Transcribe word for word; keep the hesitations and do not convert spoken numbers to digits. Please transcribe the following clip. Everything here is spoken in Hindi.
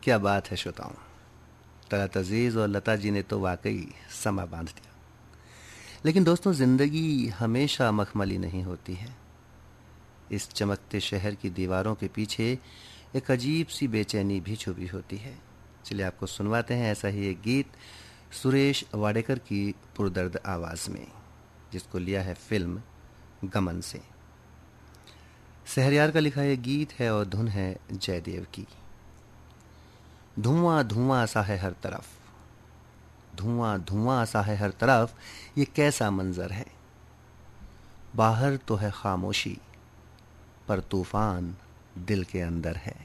क्या बात है श्रोताओं, तलत अजीज़ और लता जी ने तो वाकई समा बांध दिया। लेकिन दोस्तों, ज़िंदगी हमेशा मखमली नहीं होती है। इस चमकते शहर की दीवारों के पीछे एक अजीब सी बेचैनी भी छुपी होती है। चलिए आपको सुनवाते हैं ऐसा ही एक गीत सुरेश वाडेकर की पुरदर्द आवाज़ में, जिसको लिया है फिल्म गमन से। शहरयार का लिखा यह गीत है और धुन है जयदेव की। धुआं धुआं सा है हर तरफ, धुआं धुआं सा है हर तरफ, ये कैसा मंजर है। बाहर तो है खामोशी, पर तूफान दिल के अंदर है।